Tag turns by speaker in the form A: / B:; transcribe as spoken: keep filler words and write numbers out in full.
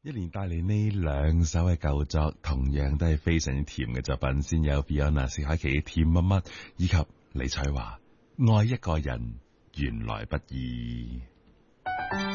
A: 一連帶嚟呢兩首嘅舊作，同樣都係非常之甜嘅作品。先有 Fiona 薛凱琪嘅甜蜜蜜，以及李彩華愛一個人原來不易。